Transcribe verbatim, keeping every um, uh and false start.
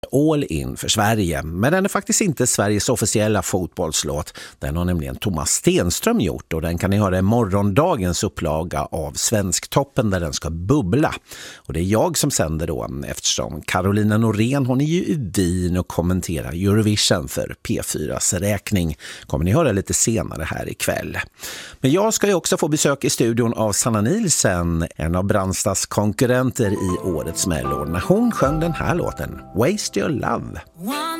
All in för Sverige, men den är faktiskt inte Sveriges officiella fotbollslåt. Den har nämligen Thomas Stenström gjort och den kan ni höra i morgondagens upplaga av Svensktoppen där den ska bubbla. Och det är jag som sänder då eftersom Carolina Norén hon är ju i Wien och kommenterar Eurovision för P fyras räkning. Kommer ni höra lite senare här ikväll. Men jag ska ju också få besök i studion av Sanna Nielsen, en av Brandstads konkurrenter i årets Mello. När hon sjöng den här låten, Waste Your Love.